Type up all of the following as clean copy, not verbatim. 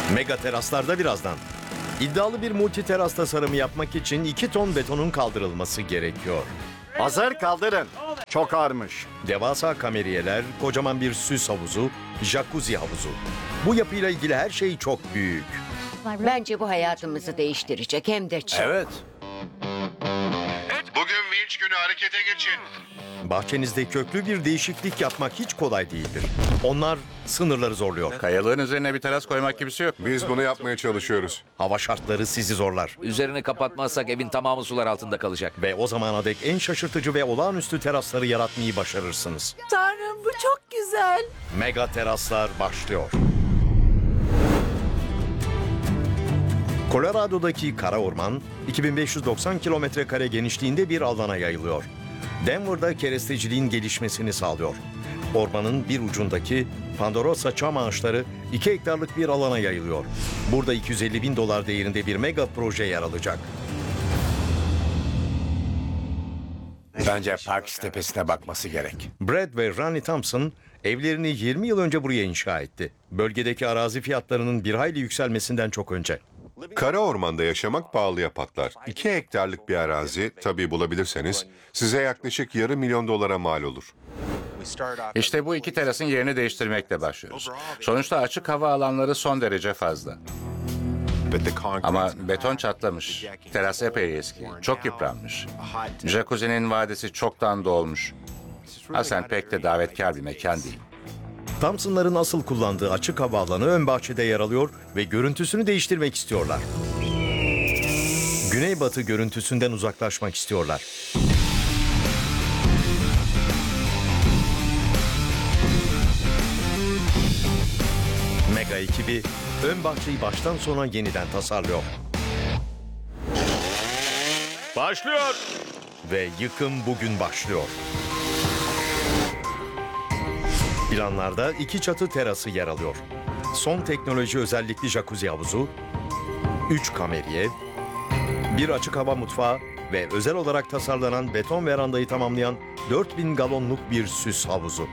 Mega teraslarda birazdan. İddialı bir multi teras tasarımı yapmak için 2 ton betonun kaldırılması gerekiyor. Hazır, kaldırın. Çok ağırmış. Devasa kameriyeler, kocaman bir süs havuzu, jacuzzi havuzu. Bu yapıyla ilgili her şey çok büyük. Bence bu hayatımızı değiştirecek hem de çok. Evet. Bugün vinç günü, harekete geçin. Bahçenizde köklü bir değişiklik yapmak hiç kolay değildir. Onlar sınırları zorluyor. Kayalığın üzerine bir teras koymak gibisi yok. Biz bunu yapmaya çalışıyoruz. Hava şartları sizi zorlar. Üzerini kapatmazsak evin tamamı sular altında kalacak. Ve o zamana dek en şaşırtıcı ve olağanüstü terasları yaratmayı başarırsınız. Tanrım, bu çok güzel. Mega teraslar başlıyor. Colorado'daki kara orman 2590 kilometre kare genişliğinde bir alana yayılıyor. Denver'da keresteciliğin gelişmesini sağlıyor. Ormanın bir ucundaki Ponderosa çam ağaçları 2 hektarlık bir alana yayılıyor. Burada 250 bin dolar değerinde bir mega proje yer alacak. Bence Parks Tepesi'ne bakması gerek. Brad ve Ronnie Thompson evlerini 20 yıl önce buraya inşa etti. Bölgedeki arazi fiyatlarının bir hayli yükselmesinden çok önce. Kara ormanda yaşamak pahalıya patlar. 2 hektarlık bir arazi, tabii bulabilirseniz, size yaklaşık yarım milyon dolara mal olur. İşte bu iki terasın yerini değiştirmekle başlıyoruz. Sonuçta açık hava alanları son derece fazla. Ama beton çatlamış. Teras epey eski. Çok yıpranmış. Jacuzzi'nin vadesi çoktan dolmuş. Aslında pek de davetkar bir mekan değil. Thompson'ların asıl kullandığı açık hava alanı ön bahçede yer alıyor ve görüntüsünü değiştirmek istiyorlar. Güneybatı görüntüsünden uzaklaşmak istiyorlar. Mega ekibi ön bahçeyi baştan sona yeniden tasarlıyor. Başlıyor. Ve yıkım bugün başlıyor. Planlarda 2 çatı terası yer alıyor. Son teknoloji özellikli jacuzzi havuzu, 3 kameriye, 1 açık hava mutfağı ve özel olarak tasarlanan beton verandayı tamamlayan 4000 galonluk bir süs havuzu.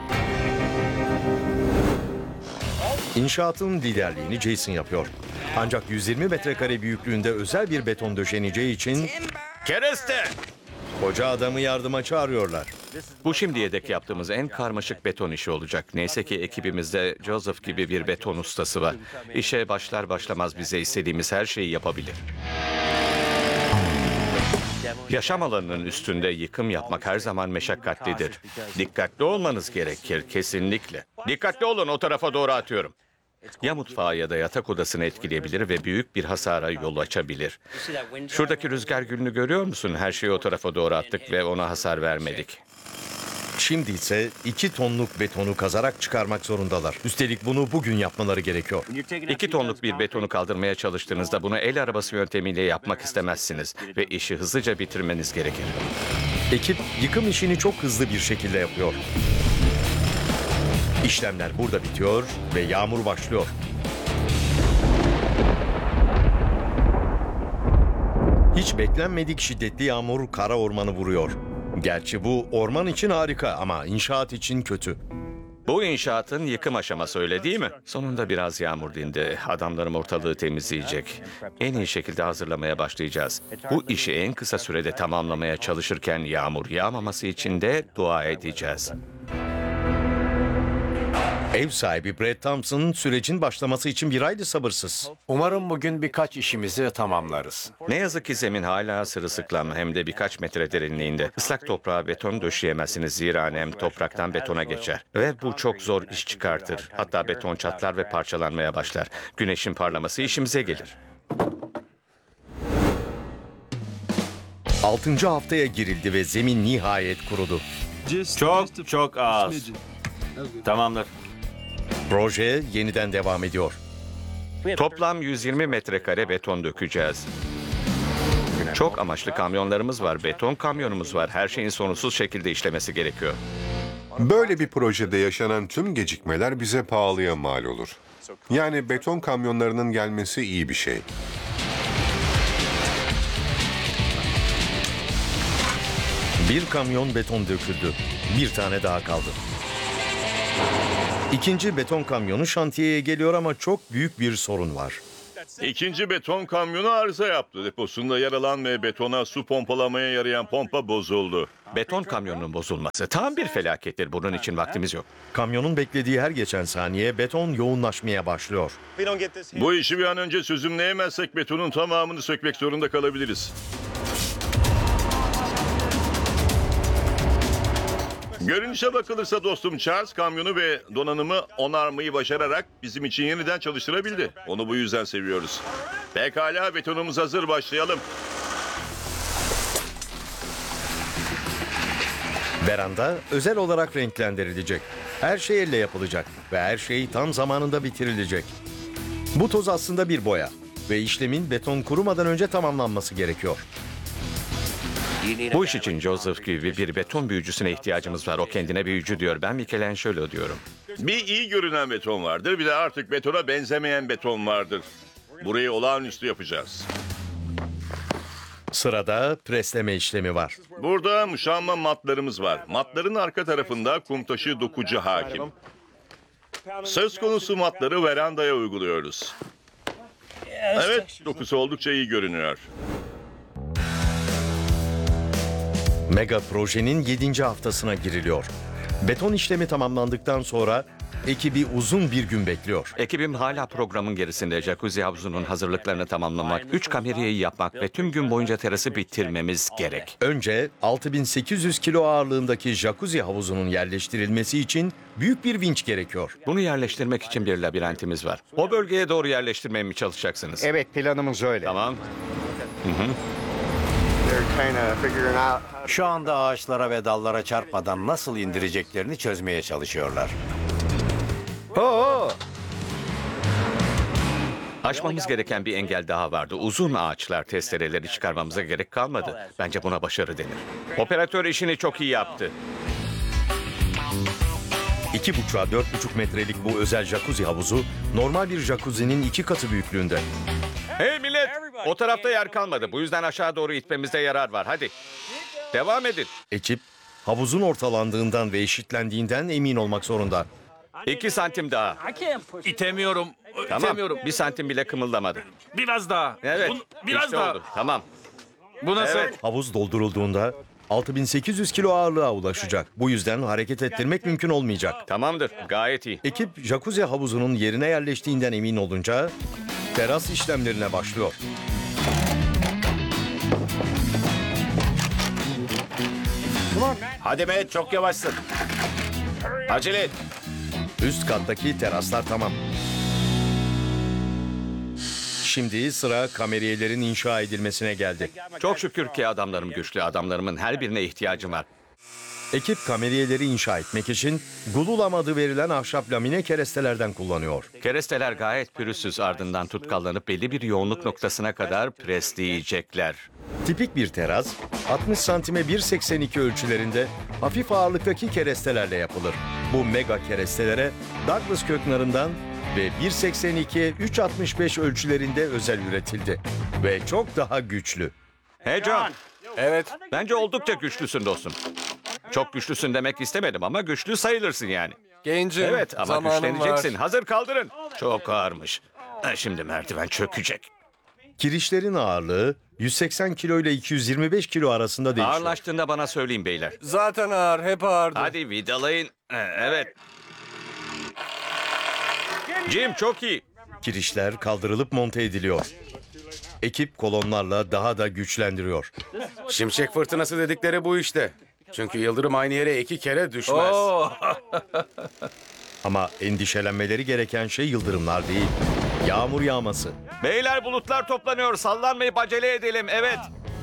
İnşaatın liderliğini Jason yapıyor. Ancak 120 metrekare büyüklüğünde özel bir beton döşeneceği için Kereste. koca adamı yardıma çağırıyorlar. Bu şimdiye dek yaptığımız en karmaşık beton işi olacak. Neyse ki ekibimizde Joseph gibi bir beton ustası var. İşe başlar başlamaz bize istediğimiz her şeyi yapabilir. Yaşam alanının üstünde yıkım yapmak her zaman meşakkatlidir. Dikkatli olmanız gerekir, kesinlikle. Dikkatli olun, o tarafa doğru atıyorum. Ya mutfağı ya da yatak odasını etkileyebilir ve büyük bir hasara yol açabilir. Şuradaki rüzgar gülünü görüyor musun? Her şeyi o tarafa doğru attık ve ona hasar vermedik. Şimdi ise 2 tonluk betonu kazarak çıkarmak zorundalar. Üstelik bunu bugün yapmaları gerekiyor. 2 tonluk bir betonu kaldırmaya çalıştığınızda bunu el arabası yöntemiyle yapmak istemezsiniz ve işi hızlıca bitirmeniz gerekir. Ekip yıkım işini çok hızlı bir şekilde yapıyor. İşlemler burada bitiyor ve yağmur başlıyor. Hiç beklenmedik şiddetli yağmur kara ormanı vuruyor. Gerçi bu orman için harika ama inşaat için kötü. Bu inşaatın yıkım aşaması, öyle değil mi? Sonunda biraz yağmur dindi. Adamlarım ortalığı temizleyecek. En iyi şekilde hazırlamaya başlayacağız. Bu işi en kısa sürede tamamlamaya çalışırken yağmur yağmaması için de dua edeceğiz. Ev sahibi Brad Thompson sürecin başlaması için bir hayli sabırsız. Umarım bugün birkaç işimizi tamamlarız. Ne yazık ki zemin hala sırılsıklam, hem de birkaç metre derinliğinde. Islak toprağa beton döşeyemezsiniz, zira nem topraktan betona geçer. Ve bu çok zor iş çıkartır. Hatta beton çatlar ve parçalanmaya başlar. Güneşin parlaması işimize gelir. 6. haftaya girildi ve zemin nihayet kurudu. Çok az. Tamamdır. Proje yeniden devam ediyor. Toplam 120 metrekare beton dökeceğiz. Çok amaçlı kamyonlarımız var, beton kamyonumuz var. Her şeyin sorunsuz şekilde işlemesi gerekiyor. Böyle bir projede yaşanan tüm gecikmeler bize pahalıya mal olur. Yani beton kamyonlarının gelmesi iyi bir şey. Bir kamyon beton döküldü. Bir tane daha kaldı. İkinci beton kamyonu şantiyeye geliyor ama çok büyük bir sorun var. İkinci beton kamyonu arıza yaptı. Deposunda yer alan ve betona su pompalamaya yarayan pompa bozuldu. Beton kamyonunun bozulması tam bir felakettir. Bunun için vaktimiz yok. Kamyonun beklediği her geçen saniye beton yoğunlaşmaya başlıyor. Bu işi bir an önce çözümleyemezsek betonun tamamını sökmek zorunda kalabiliriz. Görünüşe bakılırsa dostum Charles kamyonu ve donanımı onarmayı başararak bizim için yeniden çalıştırabildi. Onu bu yüzden seviyoruz. Pekala, betonumuz hazır, başlayalım. Veranda özel olarak renklendirilecek. Her şey elle yapılacak ve her şey tam zamanında bitirilecek. Bu toz aslında bir boya ve işlemin beton kurumadan önce tamamlanması gerekiyor. Bu iş için Joseph gibi bir beton büyücüsüne ihtiyacımız var. O kendine büyücü diyor. Ben Michelangelo diyorum. Bir iyi görünen beton vardır, bir de artık betona benzemeyen beton vardır. Burayı olağanüstü yapacağız. Sırada presleme işlemi var. Burada muşamba matlarımız var. Matların arka tarafında kumtaşı dokucu hakim. Söz konusu matları verandaya uyguluyoruz. Evet, dokusu oldukça iyi görünüyor. Mega projenin 7. haftasına giriliyor. Beton işlemi tamamlandıktan sonra ekibi uzun bir gün bekliyor. Ekibim hala programın gerisinde. Jacuzzi havuzunun hazırlıklarını tamamlamak, 3 kamerayı yapmak ve tüm gün boyunca terası bitirmemiz gerek. Önce 6800 kilo ağırlığındaki jacuzzi havuzunun yerleştirilmesi için büyük bir vinç gerekiyor. Bunu yerleştirmek için bir labirentimiz var. O bölgeye doğru yerleştirmeye mi çalışacaksınız? Evet, planımız öyle. Tamam. Şu anda ağaçlara ve dallara çarpmadan nasıl indireceklerini çözmeye çalışıyorlar. Aşmamız gereken bir engel daha vardı. Uzun ağaçlar, testereleri çıkarmamıza gerek kalmadı. Bence buna başarı denir. Operatör işini çok iyi yaptı. 2,5'a 4,5 metrelik bu özel jacuzzi havuzu normal bir jacuzzi'nin 2 katı büyüklüğünde. Hey millet! O tarafta yer kalmadı. Bu yüzden aşağı doğru itmemizde yarar var. Hadi. Devam edin. Ekip havuzun ortalandığından ve eşitlendiğinden emin olmak zorunda. 2 santim daha. İtemiyorum. Tamam. İtemiyorum. 1 santim bile kımıldamadı. Biraz daha. Evet. Biraz işte daha. oldu. Tamam. Bu nasıl? Evet. Havuz doldurulduğunda 6800 kilo ağırlığa ulaşacak. Bu yüzden hareket ettirmek mümkün olmayacak. Tamamdır. Gayet iyi. Ekip jacuzzi havuzunun yerine yerleştiğinden emin olunca teras işlemlerine başlıyor. Hadi Matt, çok yavaşsın. Acele et. Üst kattaki teraslar tamam. Şimdi sıra kameriyelerin inşa edilmesine geldi. Çok şükür ki adamlarım güçlü. Adamlarımın her birine ihtiyacım var. Ekip kameriyeleri inşa etmek için gululam adı verilen ahşap lamine kerestelerden kullanıyor. Keresteler gayet pürüzsüz, ardından tutkallanıp belli bir yoğunluk noktasına kadar presleyecekler. Tipik bir teras 60 santime 1,82 ölçülerinde hafif ağırlıktaki kerestelerle yapılır. Bu mega kerestelere Douglas köknarından ve 1,82 3,65 ölçülerinde özel üretildi. Ve çok daha güçlü. Hey John, Evet. bence oldukça güçlüsün dostum. Çok güçlüsün demek istemedim ama güçlü sayılırsın yani. Gencim. Evet ama güçleneceksin. Hazır kaldırın. Çok ağırmış. Şimdi merdiven çökecek. Kirişlerin ağırlığı 180 kilo ile 225 kilo arasında değişiyor. Ağırlaştığında bana söyleyin beyler. Zaten ağır, hep ağırdı. Hadi vidalayın. Evet. Jim çok iyi. Kirişler kaldırılıp monte ediliyor. Ekip kolonlarla daha da güçlendiriyor. Şimşek fırtınası dedikleri bu işte. Çünkü yıldırım aynı yere 2 kere düşmez. Ama endişelenmeleri gereken şey yıldırımlar değil, yağmur yağması. Beyler bulutlar toplanıyor. Sallanmayıp acele edelim. Evet.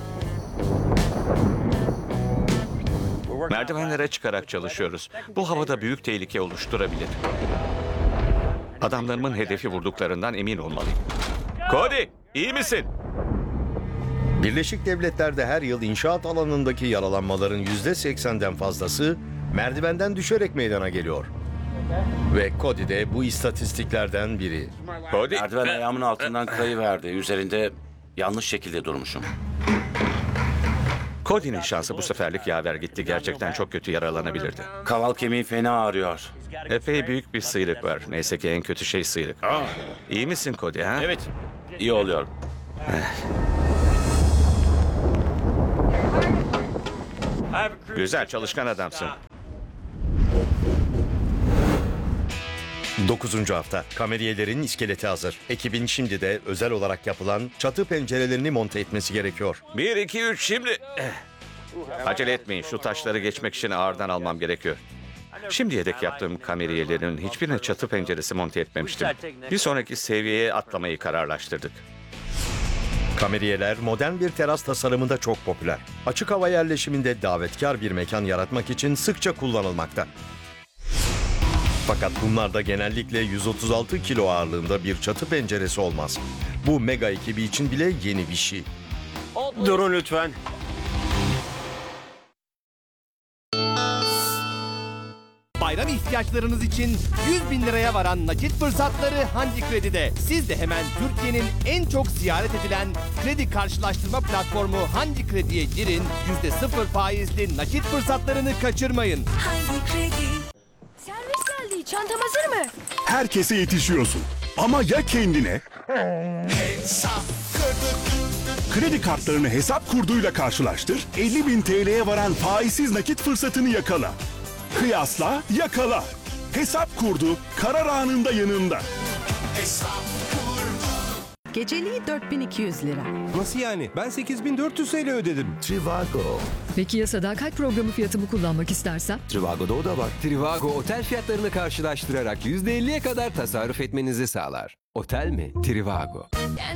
Merdivenlere çıkarak çalışıyoruz. Bu havada büyük tehlike oluşturabilir. Adamlarımın hedefi vurduklarından emin olmalıyım. Cody, iyi misin? Birleşik Devletler'de her yıl inşaat alanındaki yaralanmaların %80'den fazlası merdivenden düşerek meydana geliyor. Ve Cody de bu istatistiklerden biri. Cody, Merdiven ayağımın altından kayıverdi. Üzerinde yanlış şekilde durmuşum. Cody'nin şansı bu seferlik yaver gitti. Gerçekten çok kötü yaralanabilirdi. Kaval kemiği fena ağrıyor. Epey büyük bir sıyrık var. Neyse ki en kötü şey sıyrık. İyi misin Cody ha? Evet. İyi oluyor. Güzel, çalışkan adamsın. 9. hafta. Kameriyelerin iskeleti hazır. Ekibin şimdi de özel olarak yapılan çatı pencerelerini monte etmesi gerekiyor. 1, 2, 3 şimdi. Acele etmeyin. Şu taşları geçmek için ağırdan almam gerekiyor. Şimdiye dek yaptığım kameriyelerin hiçbirine çatı penceresi monte etmemiştim. Bir sonraki seviyeye atlamayı kararlaştırdık. Kameriyeler modern bir teras tasarımında çok popüler. Açık hava yerleşiminde davetkar bir mekan yaratmak için sıkça kullanılmakta. Fakat bunlarda genellikle 136 kilo ağırlığında bir çatı penceresi olmaz. Bu mega ekibi için bile yeni bir şey. Durun lütfen. Bayram ihtiyaçlarınız için 100.000 liraya varan nakit fırsatları Handi Kredi'de. Siz de hemen Türkiye'nin en çok ziyaret edilen kredi karşılaştırma platformu Handi Kredi'ye girin. %0 faizli nakit fırsatlarını kaçırmayın. Handi Kredi. Servis geldi. Çantam hazır mı? Herkese yetişiyorsun. Ama ya kendine? Kredi kartlarını hesap kurduyla karşılaştır, 50.000 TL'ye varan faizsiz nakit fırsatını yakala. Kıyasla, yakala. Hesap kurdu, karar anında yanında. Geceliği 4.200 lira. Nasıl yani? Ben 8.400 TL ödedim. Trivago. Peki ya sadakat programı fiyatımı kullanmak istersem? Trivago'da o da var. Trivago otel fiyatlarını karşılaştırarak %50'ye kadar tasarruf etmenizi sağlar. Otel mi? Trivago.